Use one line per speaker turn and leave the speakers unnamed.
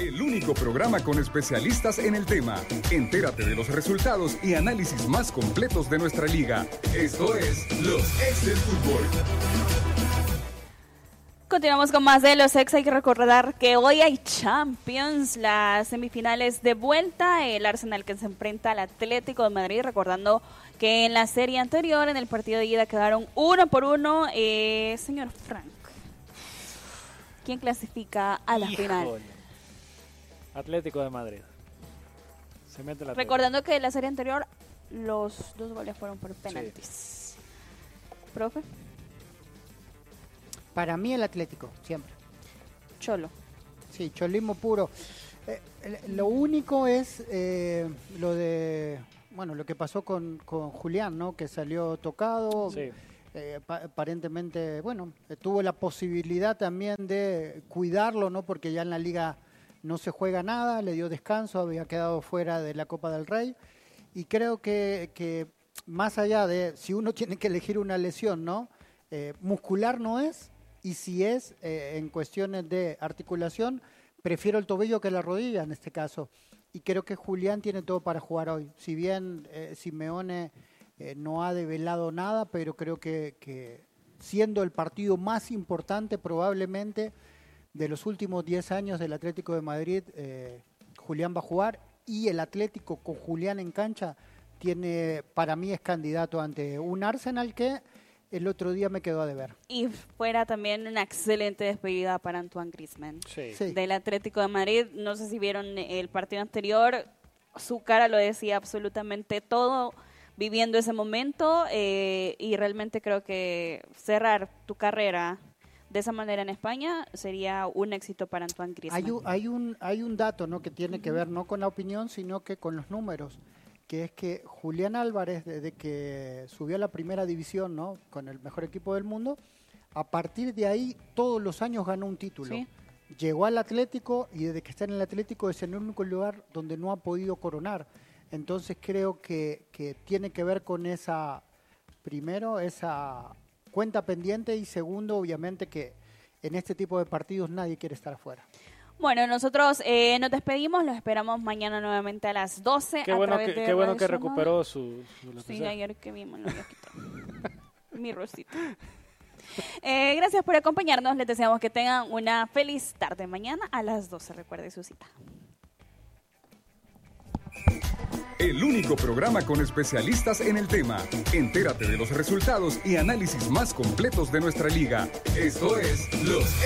El único programa con especialistas en el tema. Entérate de los resultados y análisis más completos de nuestra liga. Esto es Los Ex del Fútbol.
Continuamos con más de los ex. Hay que recordar que hoy hay Champions, las semifinales de vuelta, el Arsenal que se enfrenta al Atlético de Madrid, recordando que en la serie anterior, en el partido de ida, quedaron 1-1. Señor Frank, ¿quién clasifica a la final?
Atlético de Madrid. Se mete la
Recordando que en la serie anterior los 2 goles fueron por penaltis. Sí. ¿Profe?
Para mí el Atlético, siempre.
Cholo.
Sí, cholismo puro. Lo único es lo que pasó con Julián, ¿no? Que salió tocado.
Sí.
Aparentemente, tuvo la posibilidad también de cuidarlo, ¿no? Porque ya en la liga no se juega nada, le dio descanso, había quedado fuera de la Copa del Rey. Y creo que más allá de si uno tiene que elegir una lesión, ¿no? Muscular no es. Y si es en cuestiones de articulación, prefiero el tobillo que la rodilla en este caso. Y creo que Julián tiene todo para jugar hoy. Si bien Simeone no ha develado nada, pero creo que siendo el partido más importante probablemente de los últimos 10 años del Atlético de Madrid, Julián va a jugar. Y el Atlético con Julián en cancha para mí es candidato ante un Arsenal que el otro día me quedó a deber.
Y fuera también una excelente despedida para Antoine Griezmann.
Sí.
Del Atlético de Madrid. No sé si vieron el partido anterior, su cara lo decía absolutamente todo, viviendo ese momento, y realmente creo que cerrar tu carrera de esa manera en España sería un éxito para Antoine Griezmann.
Hay un dato, ¿no? Que tiene que ver no con la opinión, sino que con los números, que es que Julián Álvarez, desde que subió a la primera división, ¿no? Con el mejor equipo del mundo, a partir de ahí todos los años ganó un título.
¿Sí?
Llegó al Atlético y desde que está en el Atlético es el único lugar donde no ha podido coronar. Entonces creo que tiene que ver con esa cuenta pendiente, y segundo, obviamente, que en este tipo de partidos nadie quiere estar afuera.
Bueno, nosotros nos despedimos, los esperamos mañana nuevamente a las 12.
Qué bueno que recuperó su
Sí, ayer que vimos lo había quitado. Mi rosita. Gracias por acompañarnos, les deseamos que tengan una feliz tarde. Mañana a las 12, recuerde su cita.
El único programa con especialistas en el tema. Entérate de los resultados y análisis más completos de nuestra liga. Esto es Los